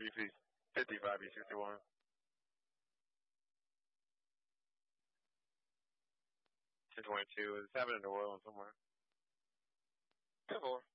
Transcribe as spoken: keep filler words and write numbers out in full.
B C fifty-five B sixty-one. ten twenty-two. It's happening in New Orleans somewhere. ten four.